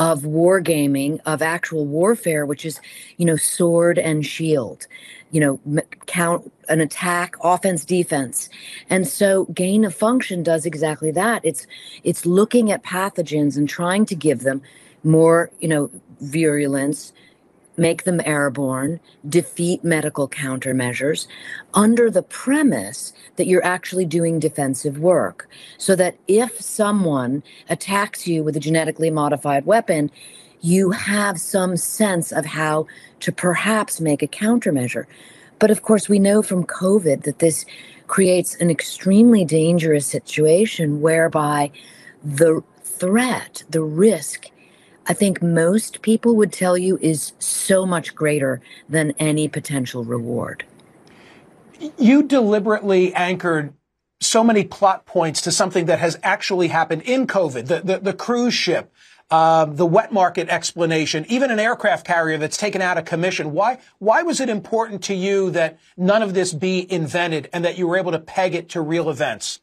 of wargaming, of actual warfare, which is, sword and shield, count an attack, offense, defense. And so gain of function does exactly that. It's looking at pathogens and trying to give them more, virulence, make them airborne, defeat medical countermeasures under the premise that you're actually doing defensive work. So that if someone attacks you with a genetically modified weapon, you have some sense of how to perhaps make a countermeasure. But of course, we know from COVID that this creates an extremely dangerous situation whereby the threat, the risk, I think most people would tell you is so much greater than any potential reward. You deliberately anchored so many plot points to something that has actually happened in COVID, the cruise ship, the wet market explanation, even an aircraft carrier that's taken out of commission. Why was it important to you that none of this be invented and that you were able to peg it to real events?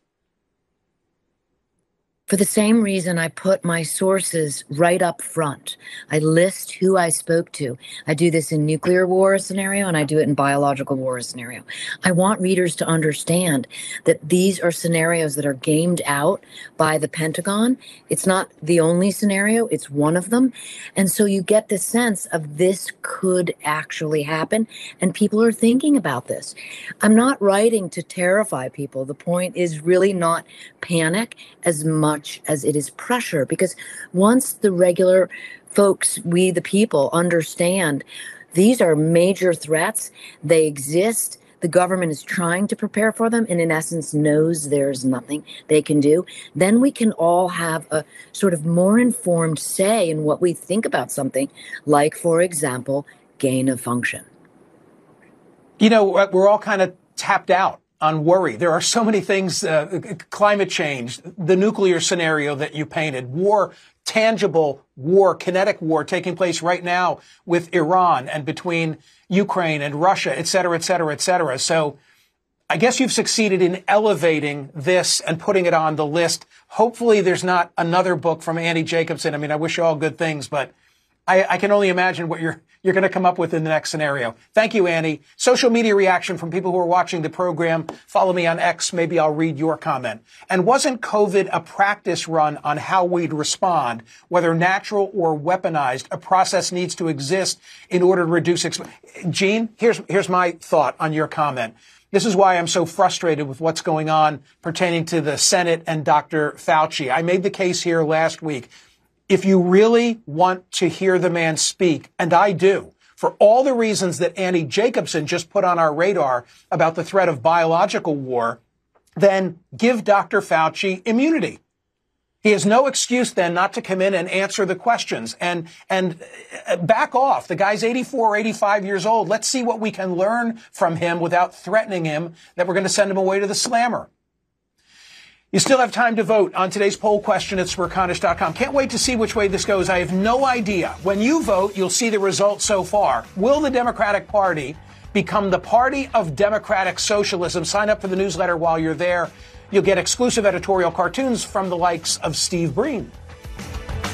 For the same reason I put my sources right up front. I list who I spoke to. I do this in nuclear war scenario and I do it in biological war scenario. I want readers to understand that these are scenarios that are gamed out by the Pentagon. It's not the only scenario, it's one of them. And so you get the sense of this could actually happen and people are thinking about this. I'm not writing to terrify people. The point is really not panic as much as it is pressure, because once the regular folks, we the people, understand these are major threats, they exist, the government is trying to prepare for them, and in essence knows there's nothing they can do, then we can all have a sort of more informed say in what we think about something like, for example, gain of function. We're all kind of tapped out on worry. There are so many things, climate change, the nuclear scenario that you painted, war, tangible war, kinetic war taking place right now with Iran and between Ukraine and Russia, et cetera, et cetera, et cetera. So I guess you've succeeded in elevating this and putting it on the list. Hopefully there's not another book from Annie Jacobsen. I mean, I wish you all good things, but I can only imagine what you're going to come up with in the next scenario. Thank you, Annie. Social media reaction from people who are watching the program. Follow me on X. Maybe I'll read your comment. And wasn't COVID a practice run on how we'd respond, whether natural or weaponized? A process needs to exist in order to reduce. Gene, here's my thought on your comment. This is why I'm so frustrated with what's going on pertaining to the Senate and Dr. Fauci. I made the case here last week. If you really want to hear the man speak, and I do, for all the reasons that Annie Jacobsen just put on our radar about the threat of biological war, then give Dr. Fauci immunity. He has no excuse then not to come in and answer the questions and back off. The guy's 84 or 85 years old. Let's see what we can learn from him without threatening him that we're going to send him away to the slammer. You still have time to vote on today's poll question at Smerconish.com. Can't wait to see which way this goes. I have no idea. When you vote, you'll see the results so far. Will the Democratic Party become the party of democratic socialism? Sign up for the newsletter while you're there. You'll get exclusive editorial cartoons from the likes of Steve Breen.